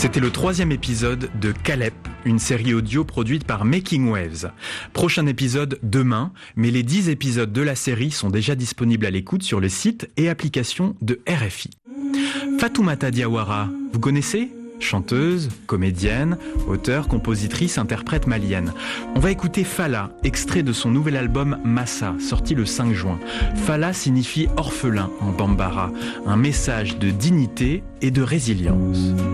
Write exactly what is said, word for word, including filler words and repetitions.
C'était le troisième épisode de Calep, une série audio produite par Making Waves. Prochain épisode demain, mais les dix épisodes de la série sont déjà disponibles à l'écoute sur le site et application de R F I. Fatoumata Diawara, vous connaissez ? Chanteuse, comédienne, auteure, compositrice, interprète malienne. On va écouter Fala, extrait de son nouvel album Massa, sorti le cinq juin. Fala signifie orphelin en bambara, un message de dignité et de résilience.